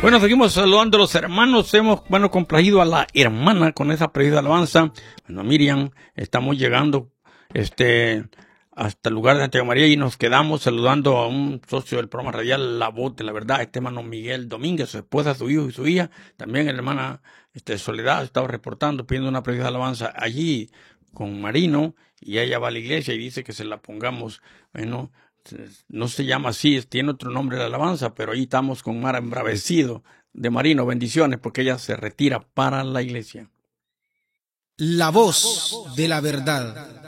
Bueno, seguimos saludando a los hermanos. Hemos, complacido a la hermana con esa preciosa alabanza. Bueno, Miriam, estamos llegando, hasta el lugar de Santiago María y nos quedamos saludando a un socio del programa radial La Voz de la Verdad, hermano Miguel Domínguez, su esposa, su hijo y su hija. También la hermana, Soledad estaba reportando, pidiendo una preciosa alabanza allí con Marino, y ella va a la iglesia y dice que se la pongamos. Bueno, no se llama así, tiene otro nombre la alabanza, pero ahí estamos con Mara Embravecido de Marino. Bendiciones, porque ella se retira para la iglesia. La Voz de la Verdad.